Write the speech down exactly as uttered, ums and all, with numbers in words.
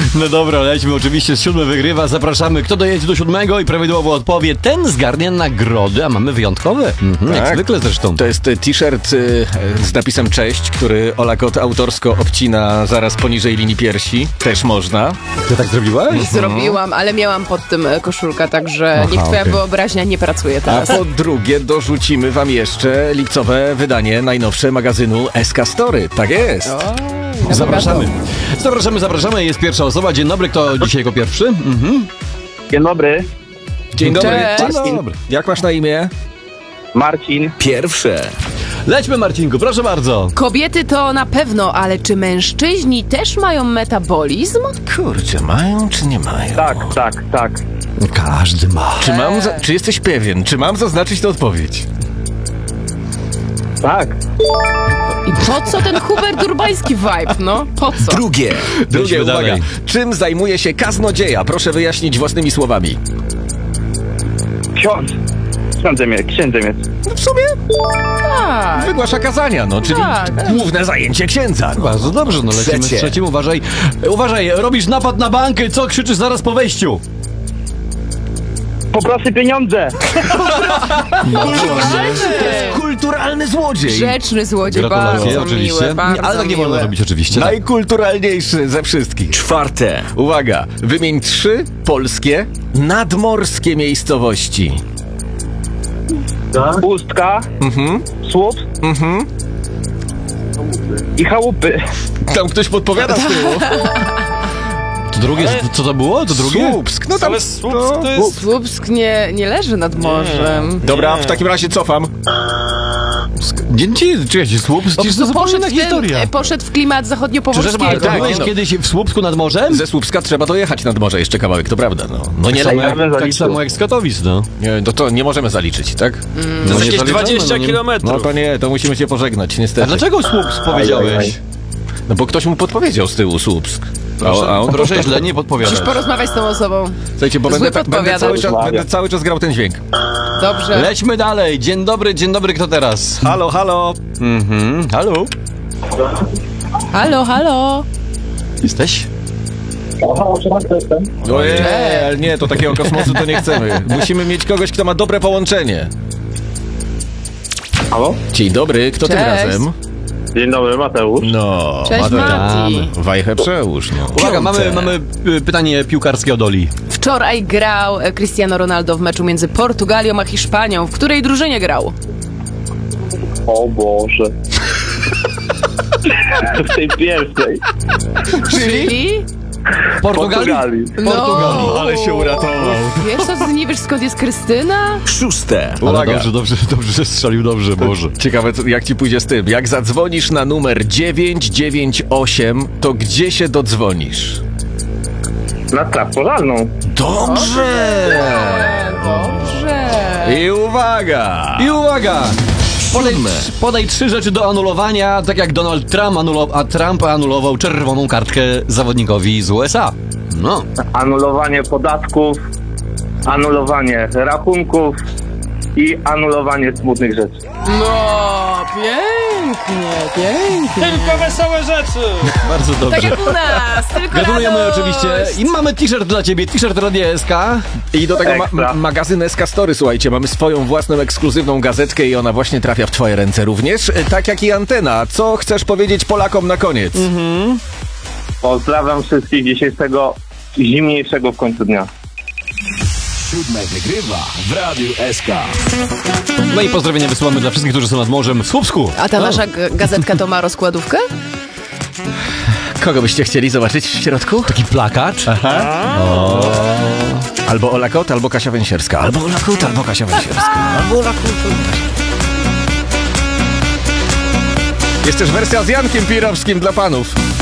No dobra, lećmy oczywiście z siódmy wygrywa. Zapraszamy, kto dojedzie do siódmego i prawidłowo odpowie, ten zgarnia nagrody, a mamy wyjątkowe. Mhm, tak. Jak zwykle zresztą. To jest t-shirt y, z napisem cześć, który Ola Kot autorsko obcina zaraz poniżej linii piersi. Też można. Ty tak zrobiłaś? Zrobiłam, ale miałam pod tym koszulka, także Aha, niech twoja okay. wyobraźnia nie pracuje teraz. A po drugie dorzucimy wam jeszcze lipcowe wydanie najnowsze magazynu S K Story. Tak jest. O, zapraszamy. Zapraszamy, zapraszamy. Jest pierwsza osoba. Dzień dobry, kto dzisiaj jako pierwszy? Mhm. Dzień dobry. Dzień dobry. Cześć. Dzień dobry. Jak masz na imię? Marcin. Pierwsze. Lećmy, Marcinku, proszę bardzo. Kobiety to na pewno, ale czy mężczyźni też mają metabolizm? Kurczę, mają czy nie mają? Tak, tak, tak. Każdy ma. Czy, mam za- czy jesteś pewien? Czy mam zaznaczyć tę odpowiedź? Tak. I po co ten Hubert Urbański vibe, no? Po co? Drugie. Drugie, uwaga. Dalej. Czym zajmuje się kaznodzieja? Proszę wyjaśnić własnymi słowami. Ksiądz. Księdzem jest, księdzem jest. No w sumie Tak. wygłasza kazania, no, czyli Tak. główne zajęcie księdza. No. Bardzo dobrze, no lecimy Trzecie. z trzecim. Uważaj, uważaj, robisz napad na bankę, co krzyczysz zaraz po wejściu? Poproszę pieniądze. Kulturalny złodziej. Grzeczny złodziej, Gratulacje, bardzo oczywiście. miły, bardzo Ale tak nie wolno miły. robić, oczywiście. Tak. Najkulturalniejszy ze wszystkich. Czwarte. Uwaga, wymień trzy polskie, nadmorskie miejscowości. Pustka. Mhm, Słup. mhm. I chałupy. Tam ktoś podpowiada z tyłu. To drugie, co to było? To drugie? Słupsk, no tam... Ale Słupsk to jest... Słupsk nie, nie leży nad morzem. Dobra, w takim razie cofam. Dzień, czekajcie, Słupsk? Po Przecież to prostu zupełnie inna poszedł, w historia. ten, poszedł w klimat Przepraszam, ale zachodnio-pomorskiego. to Tak, byłeś no. kiedyś w Słupsku nad morzem? Ze Słupska trzeba dojechać nad morze jeszcze kawałek, to prawda, no. No nie Tak samo, lejemy. jak, tak zaliczył. samo jak z Katowic, no. Nie, no to nie możemy zaliczyć, tak? To No jest nie jakieś zaliczamy, dwadzieścia no nie- kilometrów. No to nie, to musimy się pożegnać, A niestety. dlaczego Słupsk powiedziałeś? No bo ktoś mu podpowiedział z tyłu Słupsk. Proszę, a, a on proszę źle nie podpowiadać. Musisz porozmawiać z tą osobą. Słuchajcie, bo Zły będę, tak, będę, podpowiadacz. cały czas, będę cały czas grał ten dźwięk. Dobrze. Lećmy dalej. Dzień dobry, dzień dobry, kto teraz? Halo, halo. Mhm, halo? Halo, halo. Jesteś? Ojej, ale nie, to takiego kosmosu to nie chcemy. Musimy mieć kogoś, kto ma dobre połączenie. Halo? Dzień dobry, kto tym Cześć. razem? Dzień dobry, Mateusz. No, Cześć, Mateusz. Mati. Wajchę przełóż, no. Uwaga, mamy, mamy y, pytanie piłkarskie od Oli. Wczoraj grał e, Cristiano Ronaldo w meczu między Portugalią a Hiszpanią. W której drużynie grał? O Boże. W tej pierwszej. Czyli? Portugalii? Portugalii. No. Portugalii, ale się uratował. Wiesz co, ty nie wiesz skąd jest Krystyna? Szóste. Ale Uwaga. dobrze, dobrze, dobrze, że strzelił, dobrze, Boże. Ciekawe, co- jak ci pójdzie z tym. Jak zadzwonisz na numer dziewięć dziewięć osiem, to gdzie się dodzwonisz? Na traf pożarną. Dobrze! Dobrze. I uwaga! I uwaga! Podaj, Siódme. podaj trzy rzeczy do anulowania, tak jak Donald Trump, anulo, a Trump anulował czerwoną kartkę zawodnikowi z U S A. No. Anulowanie podatków, anulowanie rachunków i anulowanie smutnych rzeczy. No, pięknie, pięknie. Tylko wesołe rzeczy! Bardzo dobrze. Tak jak u nas, tylko Gratulujemy radość. oczywiście. I mamy t-shirt dla ciebie, t-shirt Radia S K. I do tego ma- Ekstra. m- magazyn S K Story, słuchajcie, mamy swoją własną ekskluzywną gazetkę i ona właśnie trafia w twoje ręce również, e, tak jak i antena. Co chcesz powiedzieć Polakom na koniec? Pozdrawiam wszystkich dzisiejszego zimniejszego w końcu dnia. Siódme wygrywa w Radiu S K. No i pozdrowienia wysyłamy dla wszystkich, którzy są nad morzem w Słupsku. A ta nasza g- gazetka to ma rozkładówkę? Kogo byście chcieli zobaczyć w środku? Taki plakat. Albo Ola Kot, albo Kasia Węsierska. Albo Ola Kot, albo Kasia Węsierska. Albo Ola Kot. Jest też wersja z Jankiem Pirowskim dla panów.